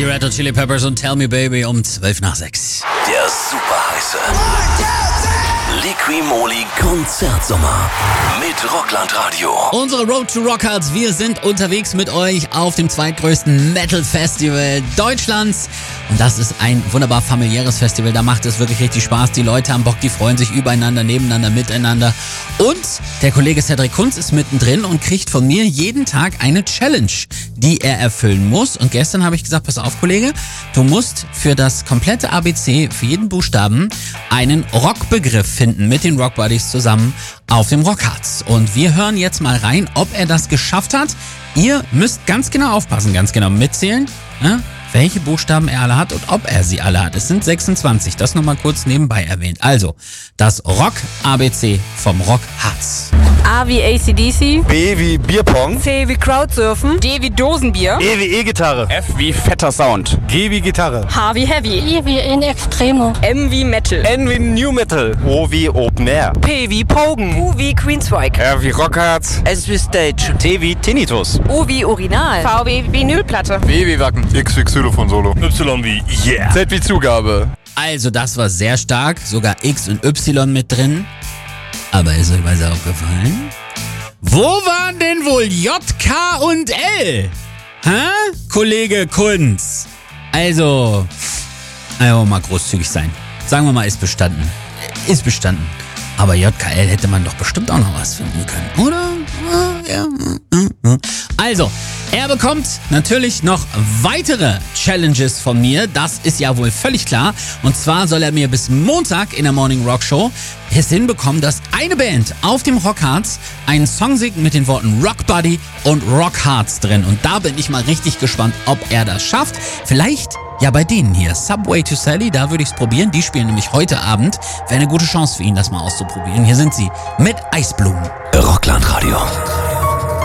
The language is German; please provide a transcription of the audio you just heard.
Die Red Hot Chili Peppers und Tell Me Baby um 5:12. Der superheiße Liqui-Moly Konzertsommer mit Rockland Radio. Unsere Road to Rockhards, wir sind unterwegs mit euch auf dem zweitgrößten Metal-Festival Deutschlands. Und das ist ein wunderbar familiäres Festival, da macht es wirklich richtig Spaß. Die Leute haben Bock, die freuen sich übereinander, nebeneinander, miteinander. Und der Kollege Cedric Kunz ist mittendrin und kriegt von mir jeden Tag eine Challenge, die er erfüllen muss. Und gestern habe ich gesagt, pass auf, Kollege, du musst für das komplette ABC, für jeden Buchstaben, einen Rockbegriff finden mit den Rock Buddies zusammen auf dem Rockhards. Und wir hören jetzt mal rein, ob er das geschafft hat. Ihr müsst ganz genau aufpassen, ganz genau mitzählen, ne? Welche Buchstaben er alle hat und ob er sie alle hat. Es sind 26, das nochmal kurz nebenbei erwähnt. Also, das Rock-ABC vom Rockhards. A wie AC/DC. B wie Bierpong. C wie Crowdsurfen. D wie Dosenbier. E wie E-Gitarre. F wie fetter Sound. G wie Gitarre. H wie Heavy. I wie in Extremo. M wie Metal. N wie New Metal. O wie Open Air. P wie Pogen. Q wie Queensryche. R wie Rockhards. S wie Stage. T wie Tinnitus. U wie Urinal. V wie Vinylplatte. W wie Wacken. X wie Xylophon Solo. Y wie Yeah. Z wie Zugabe. Also, das war sehr stark. Sogar X und Y mit drin. Aber ist euch was aufgefallen? Wo waren denn wohl J, K und L? Hä? Kollege Kunz. Also mal großzügig sein. Sagen wir mal, ist bestanden. Ist bestanden. Aber JKL hätte man doch bestimmt auch noch was finden können, oder? Ja. Also, er bekommt natürlich noch weitere Challenges von mir. Das ist ja wohl völlig klar. Und zwar soll er mir bis Montag in der Morning Rock Show es hinbekommen, dass eine Band auf dem Rockhards einen Song singt mit den Worten Rock Buddy und Rockhards drin. Und da bin ich mal richtig gespannt, ob er das schafft. Vielleicht ja bei denen hier. Subway to Sally, da würde ich es probieren. Die spielen nämlich heute Abend. Wäre eine gute Chance für ihn, das mal auszuprobieren. Hier sind sie mit Eisblumen. Rockland Radio.